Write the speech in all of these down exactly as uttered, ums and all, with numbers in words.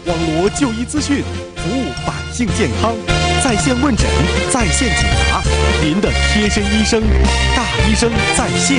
网罗就医资讯，服务百姓健康，在线问诊，在线解答，您的贴身医生，大医生在线。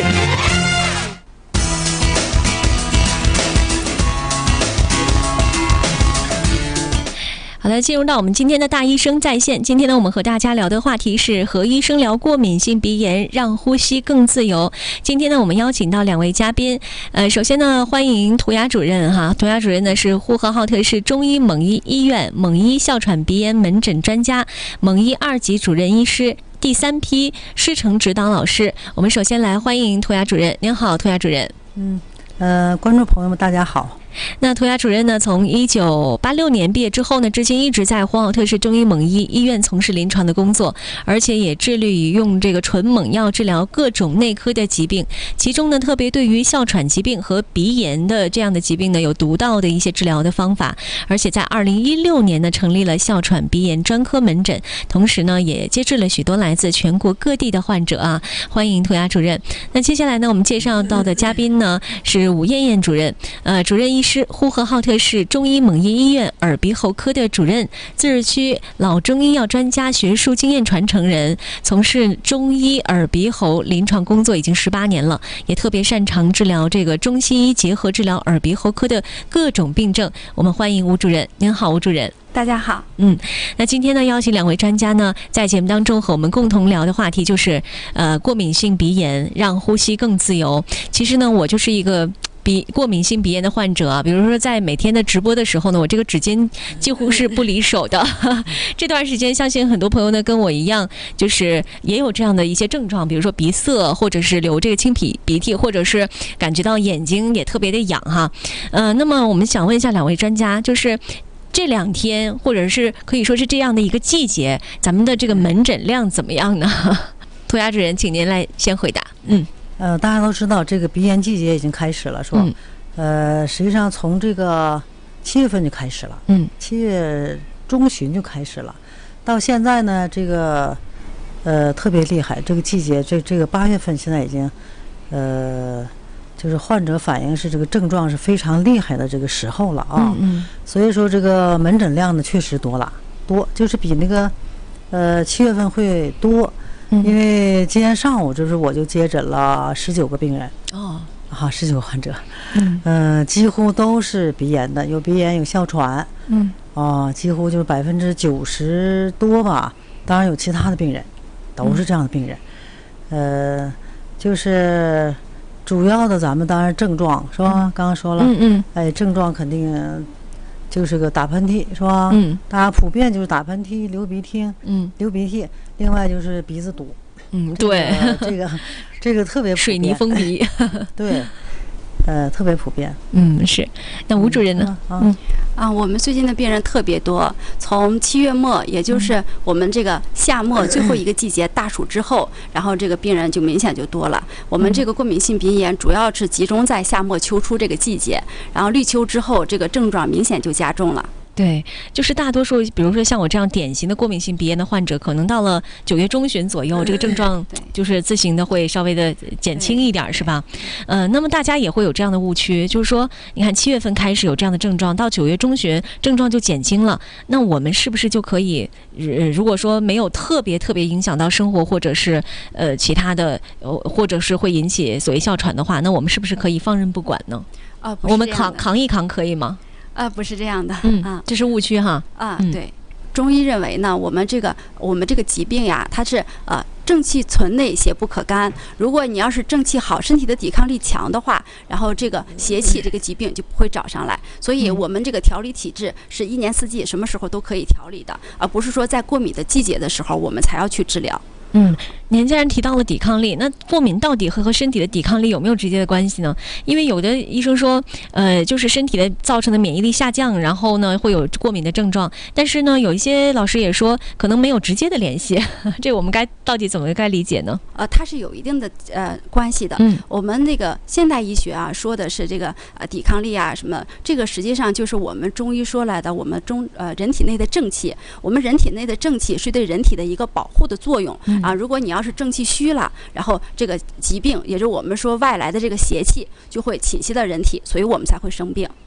好的，进入到我们今天的大医生在线。今天呢，我们和大家聊的话题是和医生聊过敏性鼻炎，让呼吸更自由。今天呢，我们邀请到两位嘉宾。呃，首先呢，欢迎涂鸦主任哈。涂鸦主任呢是呼和浩特市中医蒙医医院蒙医哮喘鼻炎门诊专家，蒙医二级主任医师，第三批师承指导老师。我们首先来欢迎涂鸦主任。您好，涂鸦主任。 嗯，呃，观众朋友们，大家好。 那涂鸦主任呢，从一九八六年毕业之后呢，至今一直在呼和浩特市中医蒙医医院从事临床的工作，而且也致力于用这个纯蒙药治疗各种内科的疾病，其中呢，特别对于哮喘疾病和鼻炎的这样的疾病呢，有独到的一些治疗的方法，而且在二零一六年呢，成立了哮喘鼻炎专科门诊，同时呢，也接治了许多来自全国各地的患者啊。欢迎涂鸦主任。那接下来呢，我们介绍到的嘉宾呢是武艳艳主任，呃，主任医师。是呼和浩特市中医蒙医医院耳鼻喉科的主任，自治区老中医药专家学术经验传承人，从事中医耳鼻喉临床工作已经十八年了，也特别擅长治疗这个中西医结合治疗耳鼻喉科的各种病症。我们欢迎吴主任。您好，吴主任。 大家好。 嗯，那今天呢，邀请两位专家呢，在节目当中和我们共同聊的话题就是，呃，过敏性鼻炎让呼吸更自由。其实呢，我就是一个鼻过敏性鼻炎的患者啊，比如说在每天的直播的时候呢，我这个指尖几乎是不离手的。这段时间，相信很多朋友呢跟我一样，就是也有这样的一些症状，比如说鼻塞，或者是流这个清鼻鼻涕，或者是感觉到眼睛也特别的痒哈。呃，那么我们想问一下两位专家，就是这两天，或者是可以说是这样的一个季节，咱们的这个门诊量怎么样呢？涂鸦主任，请您来先回答。嗯。 呃，大家都知道这个鼻炎季节已经开始了，是吧？嗯、呃，实际上从这个七月份就开始了，嗯，七月中旬就开始了，到现在呢，这个呃特别厉害，这个季节，这这个八月份现在已经，呃，就是患者反映是这个症状是非常厉害的这个时候了啊，嗯嗯，所以说这个门诊量呢确实多了，多就是比那个呃七月份会多。因为今天上午就是我就接诊了十九个病人哦，啊，十九个患者，嗯，呃，几乎都是鼻炎的，有鼻炎有哮喘，嗯，啊，几乎就是百分之九十多吧。当然有其他的病人，都是这样的病人，嗯、呃，就是主要的咱们当然症状是吧？嗯、刚刚说了，嗯嗯，哎，症状肯定就是个打喷嚏是吧？嗯，大家普遍就是打喷嚏、流鼻涕，嗯，流鼻涕。另外就是鼻子堵， 嗯，对， 这个这个特别普遍， 水泥封鼻， 对，呃，特别普遍。 嗯，是。那吴主任呢？ 嗯，嗯啊，我们最近的病人特别多，从七月末，也就是我们这个夏末最后一个季节大暑之后，然后这个病人就明显就多了。我们这个过敏性鼻炎主要是集中在夏末秋初这个季节，然后立秋之后，这个症状明显就加重了。 对，就是大多数，比如说像我这样典型的过敏性鼻炎的患者，可能到了九月中旬左右，这个症状就是自行的会稍微的减轻一点，是吧？呃，那么大家也会有这样的误区，就是说，你看七月份开始有这样的症状，到九月中旬症状就减轻了，那我们是不是就可以，呃、如果说没有特别特别影响到生活，或者是呃其他的，呃，或者是会引起所谓哮喘的话，那我们是不是可以放任不管呢？ 啊， 我们扛扛一扛可以吗？ 啊，不是这样的， 嗯啊，这是误区哈。 啊，对，中医认为呢，我们这个我们这个疾病呀，它是呃正气存内，邪不可干。如果你要是正气好，身体的抵抗力强的话，然后这个邪气这个疾病就不会找上来。所以我们这个调理体质是一年四季什么时候都可以调理的，而不是说在过敏的季节的时候我们才要去治疗。 嗯，您既然提到了抵抗力，那过敏到底和和身体的抵抗力有没有直接的关系呢？因为有的医生说，呃，就是身体的造成的免疫力下降，然后呢会有过敏的症状。但是呢，有一些老师也说，可能没有直接的联系。这个我们该到底怎么该理解呢？ 呃，它是有一定的呃关系的。嗯，我们那个现代医学啊，说的是这个呃抵抗力啊什么，这个实际上就是我们中医说来的，我们中呃人体内的正气。我们人体内的正气是对人体的一个保护的作用。嗯啊，如果你要是正气虚了，然后这个疾病，也就是我们说外来的这个邪气，就会侵袭到人体，所以我们才会生病。